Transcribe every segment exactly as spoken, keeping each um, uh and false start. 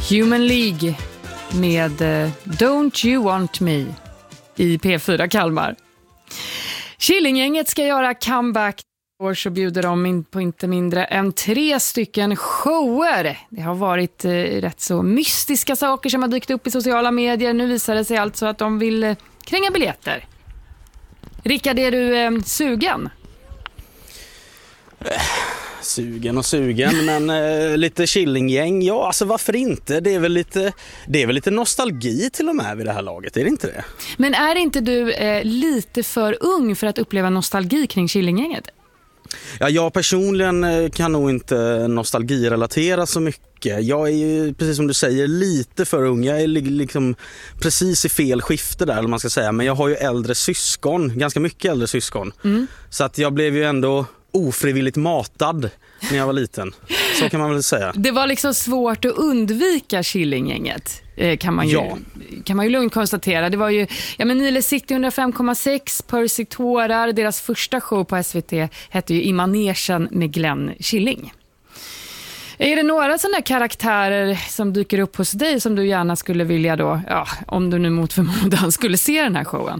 Human League med uh, Don't You Want Me i P fyra Kalmar. Killinggänget ska göra comeback. År så bjuder de in på inte mindre än tre stycken shower. Det har varit eh, rätt så mystiska saker som har dykt upp i sociala medier. Nu visar det sig alltså att de vill eh, kränga biljetter. Rickard, är du eh, sugen? Sugen och sugen, men eh, lite Killinggäng, ja alltså varför inte? Det är väl lite, det är väl lite nostalgi till och med vid det här laget, är det inte det? Men är inte du eh, lite för ung för att uppleva nostalgi kring Killinggänget? Ja, jag personligen kan nog inte nostalgirelatera så mycket. Jag är ju, precis som du säger, lite för ung. Jag är liksom precis i fel skifte där, eller man ska säga. Men jag har ju äldre syskon, ganska mycket äldre syskon. Mm. Så att jag blev ju ändå ofrivilligt matad när jag var liten. Så kan man väl säga. Det var liksom svårt att undvika Killinggänget. Kan man, ju, ja. kan man ju lugnt konstatera. Det var ju ja, men Nile City hundra fem komma sex, Percy Tårar, deras första show på S V T hette ju I manegen med Glenn Killing. Är det några sådana karaktärer som dyker upp hos dig som du gärna skulle vilja då, ja, om du nu mot förmodan skulle se den här showen?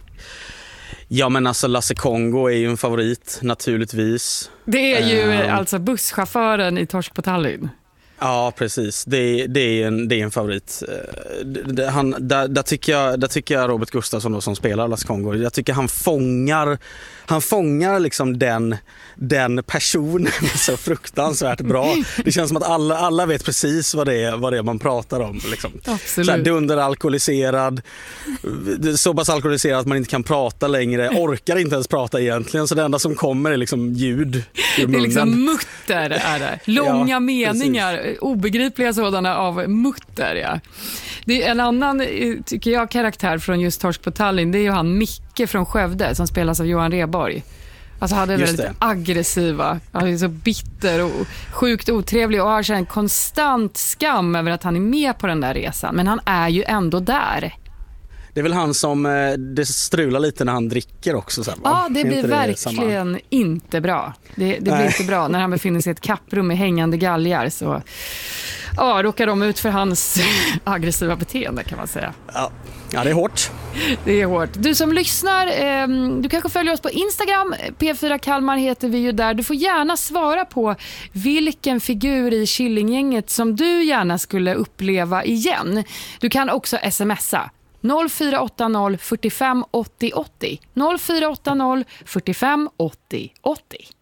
Ja, men alltså Lasse Kongo är ju en favorit, naturligtvis. Det är ju um, alltså busschauffören i Torsk på Tallinn. Ja, precis. Det, det, är, en, det är en favorit. Det, han, där, där, tycker jag, där tycker jag Robert Gustafsson då, som spelar Lasse Kongo, jag tycker han fångar han fångar liksom den, den personen så fruktansvärt bra. Det känns som att alla, alla vet precis vad det är, vad det är man pratar om. Liksom. Absolut. Så här, dunderalkoholiserad, så pass alkoholiserad att man inte kan prata längre, orkar inte ens prata egentligen, så det enda som kommer är liksom ljud. Det är liksom mutter är det. Långa ja, meningar. Precis. Obegripliga sådana av mutter, ja. Det är en annan, tycker jag, karaktär från just Torsk på Tallinn. Det är ju han Micke från Skövde som spelas av Johan Rheborg. Alltså hade väldigt det. aggressiva, han är så bitter och sjukt otrevlig och har en konstant skam över att han är med på den där resan. Men han är ju ändå där. Det är väl han som det strular lite när han dricker också. Så här, ja, det blir verkligen det inte bra. Det, det blir inte bra när han befinner sig i ett kapprum med hängande galgar. Så ja, råkar de ut för hans aggressiva beteende, kan man säga. Ja, ja det är hårt. Det är hårt. Du som lyssnar, eh, du kanske följer oss på Instagram. P fyra Kalmar heter vi ju där. Du får gärna svara på vilken figur i Killinggänget som du gärna skulle uppleva igen. Du kan också smsa. noll fyra åtta noll fyrtiofem åttio åttio noll fyra åtta noll fyrtiofem åttio åttio